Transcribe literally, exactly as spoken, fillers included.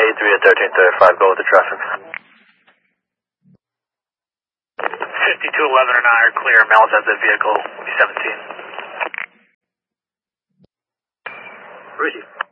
three at thirteen thirty-five, go with the traffic. fifty-two eleven and I are clear, Mel's at the vehicle, seventeen. Rudy.